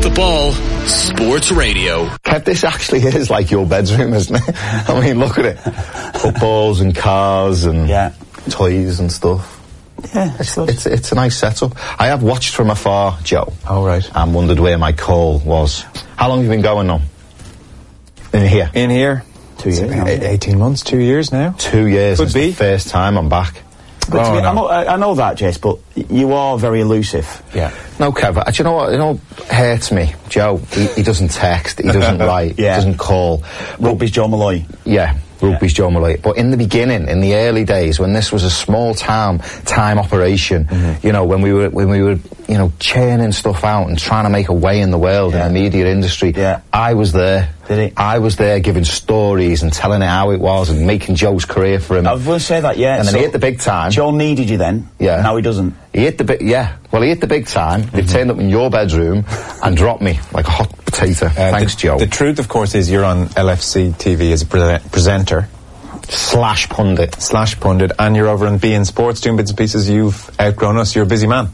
the Ball Sports Radio. Kev, this actually is like your bedroom, isn't it? I mean, look at it. Footballs and cars and toys and stuff. Yeah, it's a nice setup. I have watched from afar, Joe. Oh, right. And wondered where my call was. How long have you been going on? In here? In here. 2 years. 18 months, 2 years now. 2 years. Could be. The first time I'm back. But I know that, Jess, but you are very elusive. Yeah. No, Kev, do you know what? You know what hurts me? Joe, he doesn't text, he doesn't write, he doesn't call. Rugby's Joe Malloy. Yeah. Rugby's Joe Malloy. But in the beginning, in the early days, when this was a small time operation, you know, when we were, you know, churning stuff out and trying to make a way in the world in the media industry, I was there. Did he? I was there giving stories and telling it how it was and making Joe's career for him. I was going to say that, And then he hit the big time. Joe needed you then. Yeah. Now he doesn't. He hit the Well, he hit the big time. He turned up in your bedroom and dropped me like a hot potato. Thanks, Joe. The truth, of course, is you're on LFC TV as a presenter. Slash pundit, and you're over on beIN Sports doing bits and pieces. You've outgrown us. You're a busy man.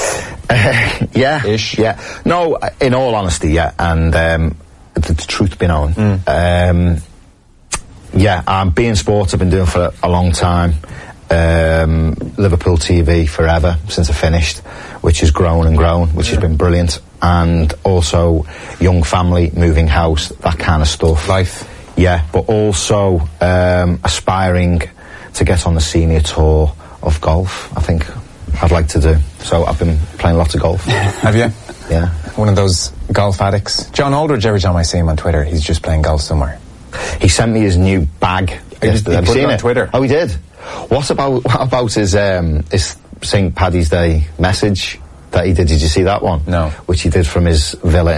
Ish. Yeah. No, in all honesty, and the truth be known. I'm beIN Sports. I've been doing for a long time. Liverpool TV forever since I finished, which has grown and grown, which has been brilliant. And also young family, moving house, that kind of stuff. Life. Yeah, but also aspiring to get on the senior tour of golf. I think I'd like to do. So I've been playing lots of golf. Have you? Yeah. One of those golf addicts. John Aldridge, every time I see him on Twitter, he's just playing golf somewhere. He sent me his new bag yesterday. Have you seen it on Twitter? Oh, he did. What about his St. Paddy's Day message that he did? Did you see that one? No. Which he did from his villa